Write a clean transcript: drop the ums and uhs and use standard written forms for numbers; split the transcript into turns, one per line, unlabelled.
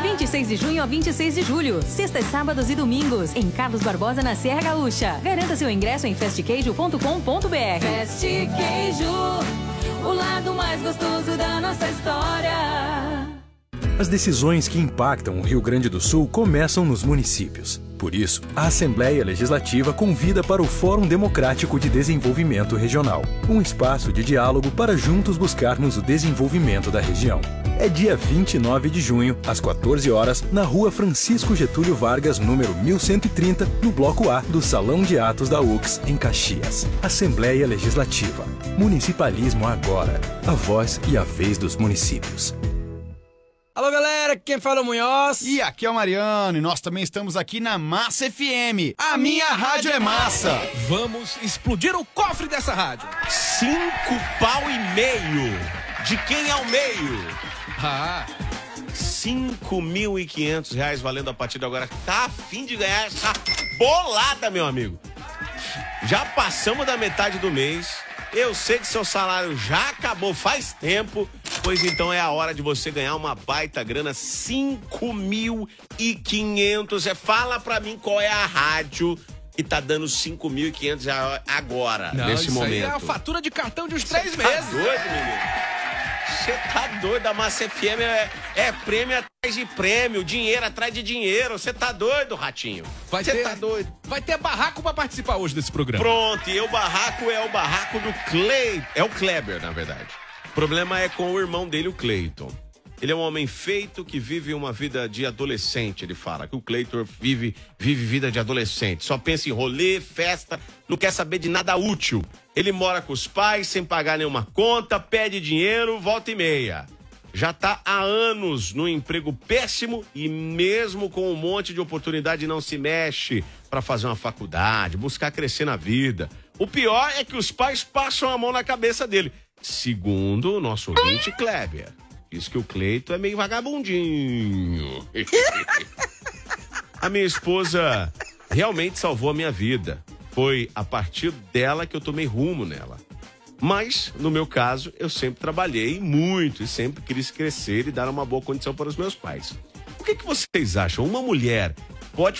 26 de junho a 26 de julho. Sextas, sábados e domingos. Em Carlos Barbosa, na Serra Gaúcha. Garanta seu ingresso em festqueijo.com.br. Feste Queijo, o lado mais gostoso da nossa história.
As decisões que impactam o Rio Grande do Sul começam nos municípios. Por isso, a Assembleia Legislativa convida para o Fórum Democrático de Desenvolvimento Regional, um espaço de diálogo para juntos buscarmos o desenvolvimento da região. É dia 29 de junho, às 14 horas, na Rua Francisco Getúlio Vargas, número 1130, no Bloco A do Salão de Atos da UX, em Caxias. Assembleia Legislativa. Municipalismo agora. A voz e a vez dos municípios.
Alô, galera, quem fala é o Munhoz.
E aqui é o Mariano, e nós também estamos aqui na Massa FM. A minha rádio é massa.
Vamos explodir o cofre dessa rádio.
5,5 pau. De quem é o meio?
Ah,
R$5.500 valendo a partir de agora. Tá a fim de ganhar essa bolada, meu amigo. Já passamos da metade do mês. Eu sei que seu salário já acabou faz tempo, pois então é a hora de você ganhar uma baita grana, R$5.500. Fala pra mim qual é a rádio que tá dando R$5.500 agora, nesse momento.
Isso aí é a fatura de cartão de uns 3 meses.
Tá doido, menino? Você tá doido, a Massa FM é prêmio atrás de prêmio, dinheiro atrás de dinheiro. Você tá doido, Ratinho? Você tá doido?
Vai ter barraco pra participar hoje desse programa.
Pronto, e o barraco é o barraco do Clay. É o Kleber, na verdade. O problema é com o irmão dele, o Cleiton. Ele é um homem feito que vive uma vida de adolescente, ele fala. Que o Cleiton vive vida de adolescente. Só pensa em rolê, festa, não quer saber de nada útil. Ele mora com os pais, sem pagar nenhuma conta, pede dinheiro, volta e meia. Já tá há anos num emprego péssimo e mesmo com um monte de oportunidade não se mexe para fazer uma faculdade, buscar crescer na vida. O pior é que os pais passam a mão na cabeça dele. Segundo o nosso ouvinte Kleber. Diz que o Cleiton é meio vagabundinho. A minha esposa realmente salvou a minha vida. Foi a partir dela que eu tomei rumo nela. Mas, no meu caso, eu sempre trabalhei muito e sempre quis crescer e dar uma boa condição para os meus pais. O que vocês acham? Uma mulher